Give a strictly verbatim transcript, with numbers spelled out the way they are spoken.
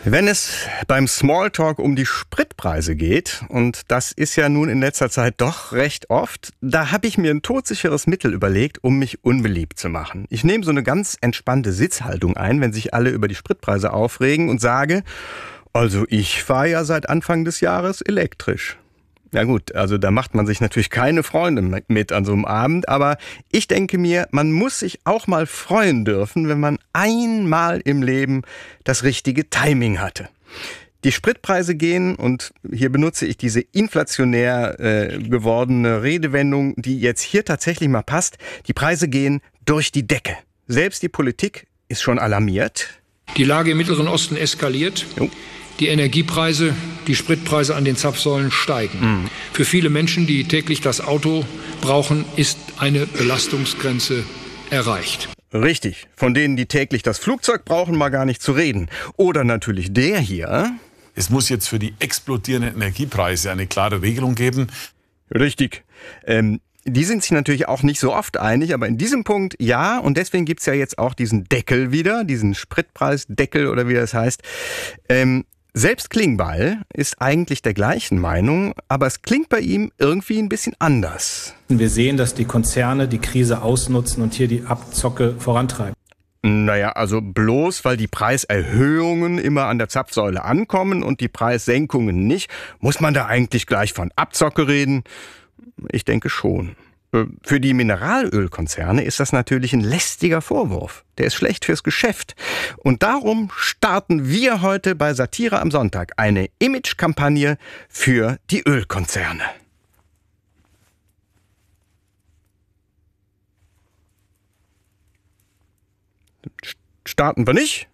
Wenn es beim Smalltalk um die Spritpreise geht, und das ist ja nun in letzter Zeit doch recht oft, da habe ich mir ein todsicheres Mittel überlegt, um mich unbeliebt zu machen. Ich nehme so eine ganz entspannte Sitzhaltung ein, wenn sich alle über die Spritpreise aufregen und sage, also ich fahre ja seit Anfang des Jahres elektrisch. Ja gut, also da macht man sich natürlich keine Freunde mit an so einem Abend, aber ich denke mir, man muss sich auch mal freuen dürfen, wenn man einmal im Leben das richtige Timing hatte. Die Spritpreise gehen, und hier benutze ich diese inflationär äh, gewordene Redewendung, die jetzt hier tatsächlich mal passt, die Preise gehen durch die Decke. Selbst die Politik ist schon alarmiert. Die Lage im Mittleren Osten eskaliert. Jo. Die Energiepreise, die Spritpreise an den Zapfsäulen steigen. Mhm. Für viele Menschen, die täglich das Auto brauchen, ist eine Belastungsgrenze erreicht. Richtig. Von denen, die täglich das Flugzeug brauchen, mal gar nicht zu reden. Oder natürlich der hier. Es muss jetzt für die explodierenden Energiepreise eine klare Regelung geben. Richtig. Ähm, die sind sich natürlich auch nicht so oft einig, aber in diesem Punkt ja. Und deswegen gibt's ja jetzt auch diesen Deckel wieder, diesen Spritpreisdeckel oder wie das heißt. Ähm, Selbst Klingbeil ist eigentlich der gleichen Meinung, aber es klingt bei ihm irgendwie ein bisschen anders. Wir sehen, dass die Konzerne die Krise ausnutzen und hier die Abzocke vorantreiben. Naja, also bloß weil die Preiserhöhungen immer an der Zapfsäule ankommen und die Preissenkungen nicht, muss man da eigentlich gleich von Abzocke reden? Ich denke schon. Für die Mineralölkonzerne ist das natürlich ein lästiger Vorwurf. Der ist schlecht fürs Geschäft. Und darum starten wir heute bei Satire am Sonntag eine Imagekampagne für die Ölkonzerne. Starten wir nicht?